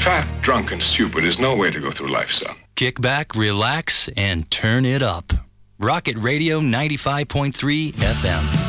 Fat, drunk, and stupid is no way to go through life, son. Kick back, relax, and turn it up. Rocket Radio 95.3 FM.